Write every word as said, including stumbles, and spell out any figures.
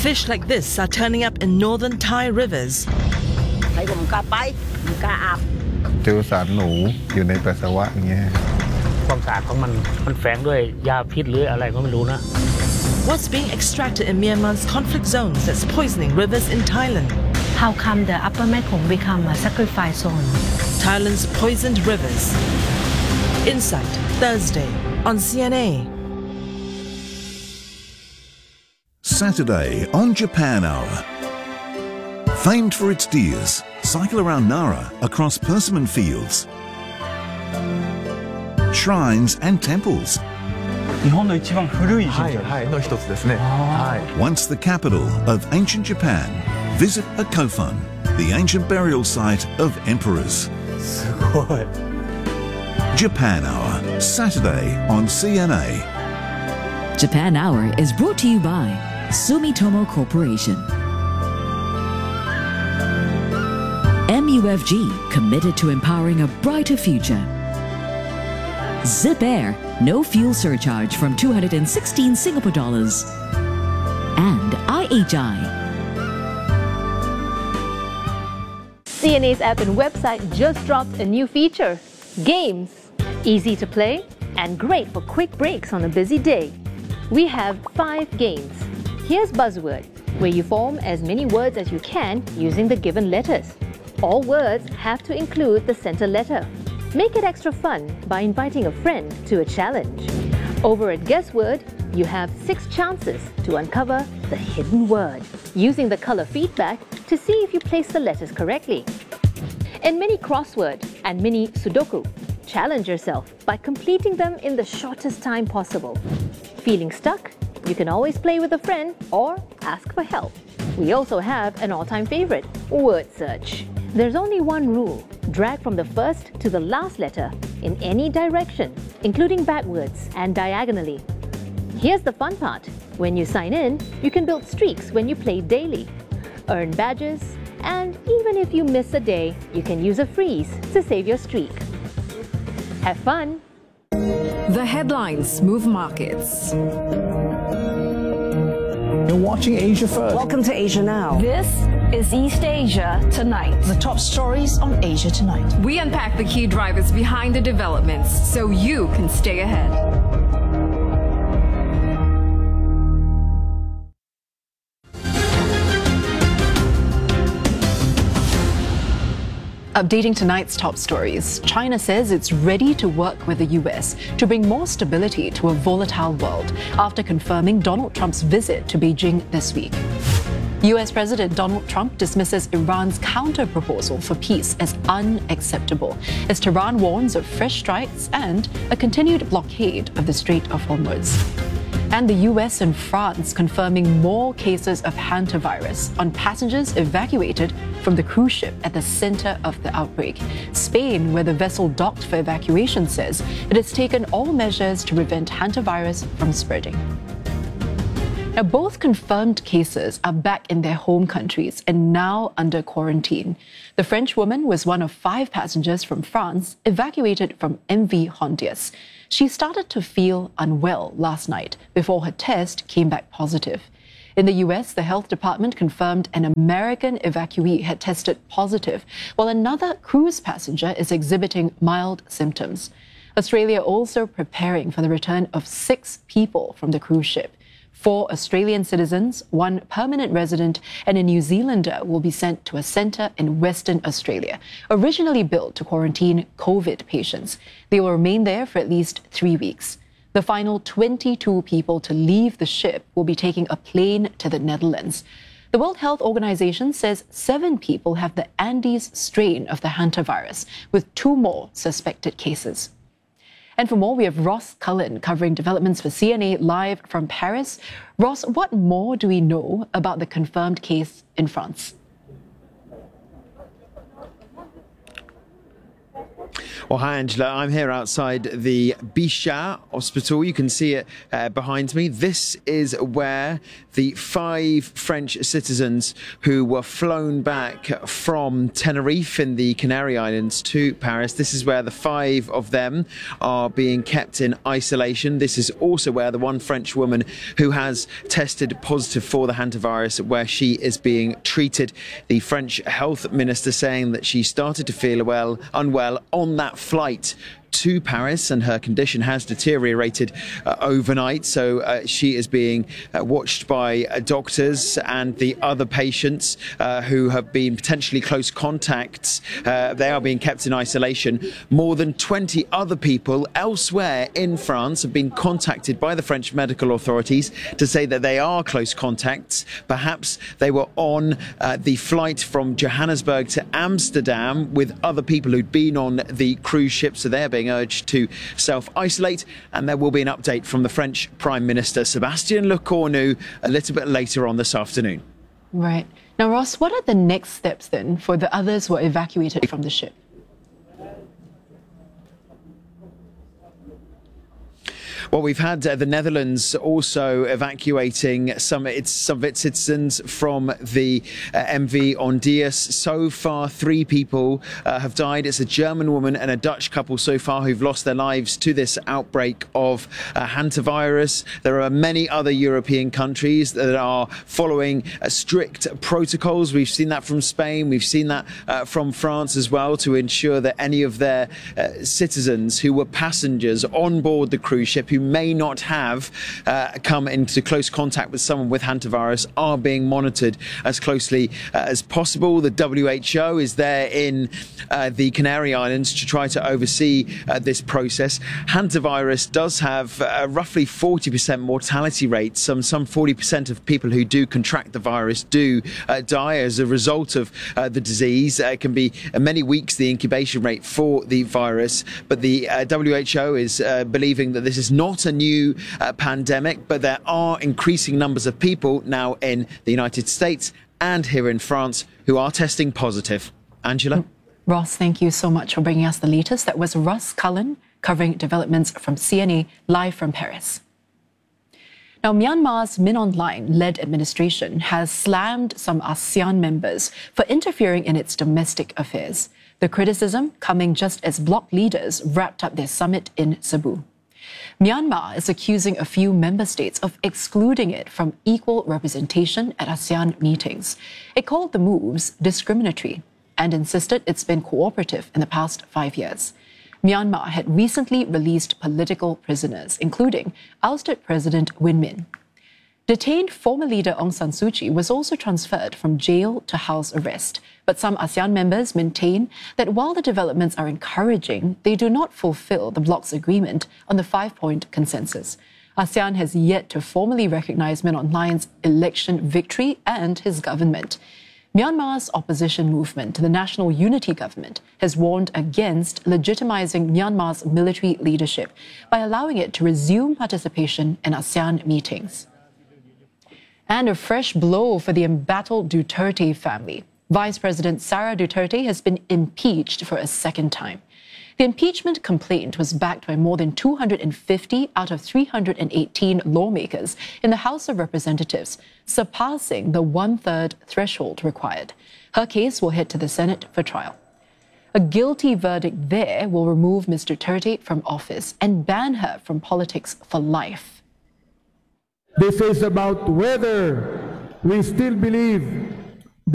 Fish like this are turning up in northern Thai rivers. ใครก็มันกล้าไปมันกล้าอาบเจอสารหนูอยู่ในปัสสาวะอย่างเงี้ยความสะอาดของมันมันแฝงด้วยยาพิษหรืออะไรก็ไม่รู้นะ What's being extracted in Myanmar's conflict zones that's poisoning rivers in Thailand? How come the upper Mekong become a sacrifice zone? Thailand's poisoned rivers. Insight, Thursday on C N A. Saturday on Japan Hour. Famed for its deers, cycle around Nara across persimmon fields, shrines and temples. 日本の一番古い神社の一つですね。 Once the capital of ancient Japan, visit a Kofun, the ancient burial site of emperors. すごい Japan Hour, Saturday on C N A. Japan Hour is brought to you by Sumitomo Corporation. M U F G, committed to empowering a brighter future. Zip Air, no fuel surcharge from two hundred sixteen Singapore dollars. And I H I. C N A's app and website just dropped a new feature, Games. Easy to play and great for quick breaks on a busy day. We have five games. Here's Buzzword, where you form as many words as you can using the given letters. All words have to include the center letter. Make it extra fun by inviting a friend to a challenge. Over at Guessword, you have six chances to uncover the hidden word, using the color feedback to see if you place the letters correctly. In Mini Crossword and Mini Sudoku, challenge yourself by completing them in the shortest time possible. Feeling stuck? You can always play with a friend or ask for help. We also have an all-time favorite, Word Search. There's only one rule. Drag from the first to the last letter in any direction, including backwards and diagonally. Here's the fun part. When you sign in, you can build streaks when you play daily, earn badges, and even if you miss a day, you can use a freeze to save your streak. Have fun! The headlines move markets. You're watching Asia First. Welcome to Asia Now. This is East Asia Tonight. The top stories on Asia Tonight. We unpack the key drivers behind the developments so you can stay ahead. Updating tonight's top stories, China says it's ready to work with the U S to bring more stability to a volatile world after confirming Donald Trump's visit to Beijing this week. U S President Donald Trump dismisses Iran's counter-proposal for peace as unacceptable, as Tehran warns of fresh strikes and a continued blockade of the Strait of Hormuz. And the U S and France confirming more cases of hantavirus on passengers evacuated from the cruise ship at the center of the outbreak. Spain, where the vessel docked for evacuation, says it has taken all measures to prevent hantavirus from spreading. Now, both confirmed cases are back in their home countries and now under quarantine. The French woman was one of five passengers from France evacuated from M V Hondias. She started to feel unwell last night before her test came back positive. In the U S, the health department confirmed an American evacuee had tested positive, while another cruise passenger is exhibiting mild symptoms. Australia also preparing for the return of six people from the cruise ship. Four Australian citizens, one permanent resident, and a New Zealander will be sent to a centre in Western Australia, originally built to quarantine COVID patients. They will remain there for at least three weeks. The final twenty-two people to leave the ship will be taking a plane to the Netherlands. The World Health Organization says seven people have the Andes strain of the hantavirus, with two more suspected cases. And for more, we have Ross Cullen covering developments for C N A live from Paris. Ross, what more do we know about the confirmed case in France? Well, hi, Angela. I'm here outside the Bichat Hospital. You can see it uh, behind me. This is where the five French citizens who were flown back from Tenerife in the Canary Islands to Paris, this is where the five of them are being kept in isolation. This is also where the one French woman who has tested positive for the hantavirus, where she is being treated. The French health minister saying that she started to feel well, unwell on that flight to Paris, and her condition has deteriorated uh, overnight, so uh, she is being uh, watched by uh, doctors and the other patients uh, who have been potentially close contacts. Uh, they are being kept in isolation. More than twenty other people elsewhere in France have been contacted by the French medical authorities to say that they are close contacts. Perhaps they were on uh, the flight from Johannesburg to Amsterdam with other people who'd been on the cruise ship, so they're being urged to self-isolate, and there will be an update from the French Prime Minister Sébastien Lecornu a little bit later on this afternoon. Right. Now, Ross, what are the next steps then for the others who are evacuated from the ship? Well, we've had uh, the Netherlands also evacuating some, its, some of its citizens from the uh, M V Ondias. So far, three people uh, have died. It's a German woman and a Dutch couple so far who've lost their lives to this outbreak of uh, hantavirus. There are many other European countries that are following uh, strict protocols. We've seen that from Spain. We've seen that uh, from France as well, to ensure that any of their uh, citizens who were passengers on board the cruise ship who may not have uh, come into close contact with someone with hantavirus are being monitored as closely uh, as possible. The W H O is there in uh, the Canary Islands to try to oversee uh, this process. Hantavirus does have uh, roughly forty percent mortality rate. Some some forty percent of people who do contract the virus do uh, die as a result of uh, the disease. Uh, it can be uh, many weeks the incubation rate for the virus, but the uh, W H O is uh, believing that this is not Not a new uh, pandemic, but there are increasing numbers of people now in the United States and here in France who are testing positive. Angela? Ross, thank you so much for bringing us the latest. That was Russ Cullen covering developments from C N A live from Paris. Now, Myanmar's Min Aung Hlaing-led administration has slammed some ASEAN members for interfering in its domestic affairs. The criticism coming just as bloc leaders wrapped up their summit in Cebu. Myanmar is accusing a few member states of excluding it from equal representation at ASEAN meetings. It called the moves discriminatory and insisted it's been cooperative in the past five years. Myanmar had recently released political prisoners, including ousted President Win Min. Detained former leader Aung San Suu Kyi was also transferred from jail to house arrest. But some ASEAN members maintain that while the developments are encouraging, they do not fulfill the bloc's agreement on the five-point consensus. ASEAN has yet to formally recognize Min Aung Hlaing's election victory and his government. Myanmar's opposition movement to the National Unity Government has warned against legitimizing Myanmar's military leadership by allowing it to resume participation in ASEAN meetings. And a fresh blow for the embattled Duterte family. Vice President Sara Duterte has been impeached for a second time. The impeachment complaint was backed by more than two hundred fifty out of three hundred eighteen lawmakers in the House of Representatives, surpassing the one-third threshold required. Her case will head to the Senate for trial. A guilty verdict there will remove Miz Duterte from office and ban her from politics for life. This is about whether we still believe